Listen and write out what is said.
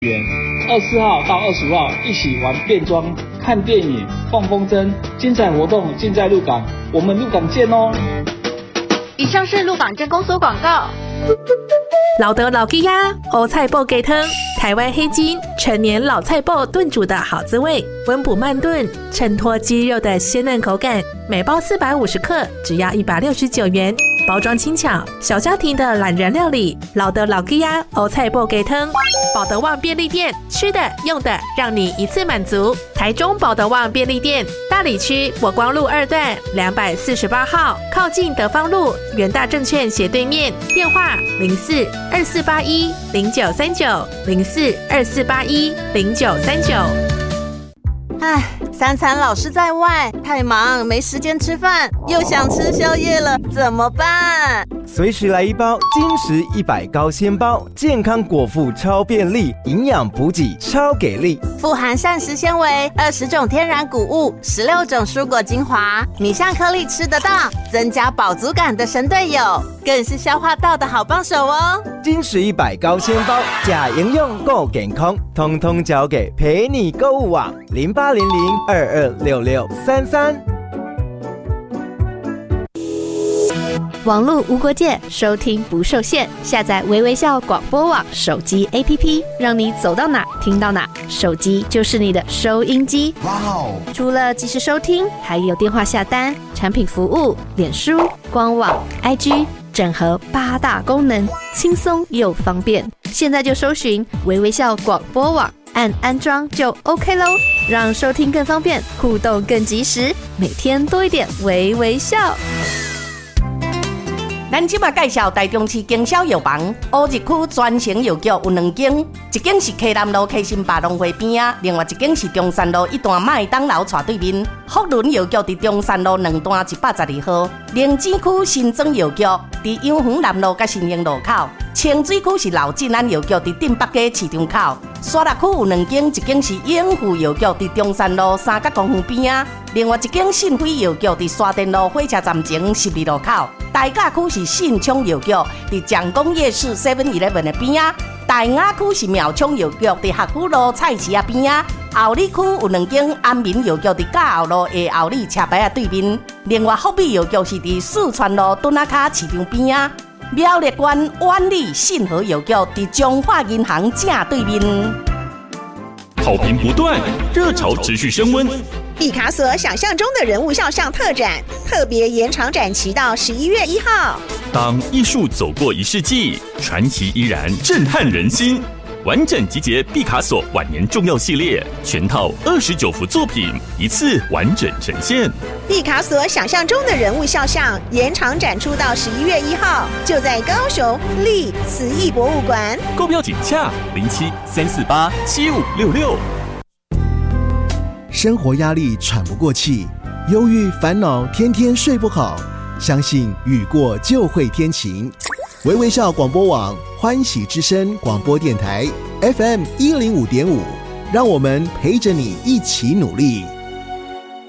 24号到25号一起玩变装、看电影、放风筝，精彩活动尽在鹿港，我们鹿港见哦！ 以上是鹿港镇公所广告。 老德老鸡鸭欧菜脯鸡汤，台湾黑金陈年老菜脯炖煮的好滋味，温补慢炖，衬托鸡肉的鲜嫩口感。每包450克，只要169元。包装轻巧，小家庭的懒人料理。老德老鸡鸭欧菜脯鸡汤，保德旺便利店，吃的用的让你一次满足。台中保德旺便利店，大里区国光路2段248号，靠近德芳路元大证券斜对面。电话04-2481-0939，04-2481-0939。 唉，3餐老是在外，太忙没时间吃饭，又想吃宵夜了，怎么办？ 随时来一包金石100高纤包，健康果腹超便利，营养补给超给力， 富含膳食纤维，20种天然谷物，16种蔬果精华，米香颗粒吃得到，增加饱足感的神队友，更是消化道的好帮手哦。 金石100高纤包，假营养够健康，通通交给陪你购物网0800226633。 网络无国界，收听不受限。下载微微笑广播网手机 APP， 让你走到哪听到哪，手机就是你的收音机。哇哦！除了即时收听，还有电话下单、产品服务、脸书、官网、IG， 整合8大功能，轻松又方便。现在就搜寻微微笑广播网，按安装就 OK 咯，让收听更方便，互动更及时，每天多一点微微笑。 咱即马介绍台中市经销药房乌日区专营药局有2间，一间是溪南路溪心坝农会边啊，另外一间是中山路一段麦当劳斜对面。福伦药局伫中山路2段112号，灵芝区新庄药局伫永恒南路甲新兴路口，清水区是老进安药局伫镇北街市场口。沙鹿区有2间，一间是永富药局伫中山路三角公园边啊，另外一间信辉药局伫沙田路火车站前12路口。大甲区是信昌药局伫蒋公夜市 7-11 的边啊，大雅区是苗昌药局伫学府路菜市啊边啊，后里区有2间安民药局伫嘉后路的后里车牌啊对面，另外福美药局是伫四川路墩仔卡市场边啊，苗栗县万里信和药局伫中华银行正对面。 好评不断，热潮持续升温。 毕卡索想象中的人物肖像特展，特别延长展期到11月1号。 当艺术走过1世纪，传奇依然震撼人心。完整集结毕卡索晚年重要系列，全套29幅作品，一次完整呈现。 毕卡索想象中的人物肖像延长展出到11月1号，就在高雄立慈艺博物馆。 购票请洽07-348-7566。 生活压力喘不过气，忧郁烦恼天天睡不好，相信雨过就会天晴。微微笑广播网欢喜之声广播电台 FM 105.5，让我们陪着你一起努力。